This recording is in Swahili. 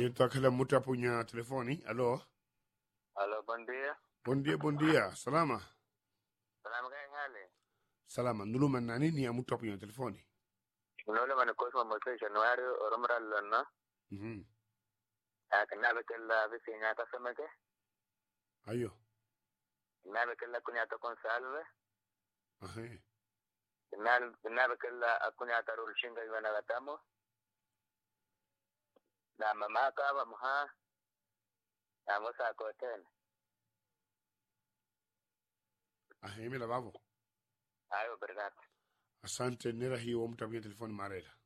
Ayo takala muta punya telefoni. Alo. Halo, buen día. Buen dia. Salama. Salam kay hali. Salama. Nulu manani ni amuta punya telefoni. Nolo man ko so mo se January oromral na. Mhm. Kana bekella bisinya ka samake. Ayo. Na bekella kunya to konsalve. Ahe. Na bekella akunya ta rul shinga yana gatamo. Na mama ka ba mha. Na mosa ko ten. Ahe mila bavo. Ayo bergat. Asante nera hiyo amuta punya telefoni marera.